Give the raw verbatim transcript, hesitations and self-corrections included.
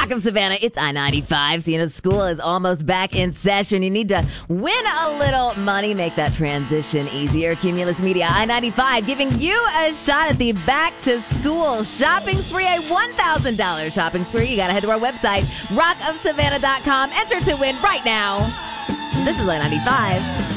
Rock of Savannah, it's I ninety-five. So, you know, school is almost back in session. You need to win a little money, make that transition easier. Cumulus Media, I ninety-five, giving you a shot at the back to school shopping spree, a one thousand dollars shopping spree. You got to head to our website, rock of savannah dot com. Enter to win right now. This is I ninety-five.